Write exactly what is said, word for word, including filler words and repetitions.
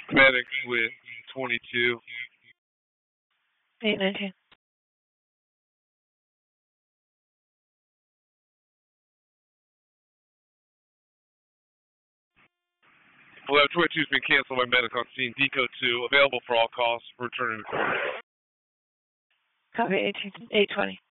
Medic with twenty-two. eight nineteen. eleven twenty-two has been canceled by medic on scene. Deco two, available for all calls. Returning to court. Copy eighteen. eight twenty.